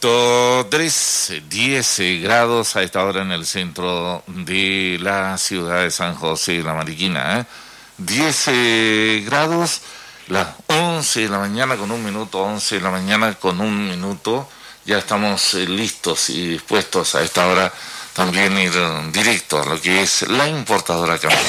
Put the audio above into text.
10 grados a esta hora en el centro de la ciudad de San José de la Mariquina. 10 grados, las 11 de la mañana con un minuto, 11 de la mañana con un minuto. Ya estamos listos y dispuestos a esta hora también ir directo a lo que es la importadora Camino.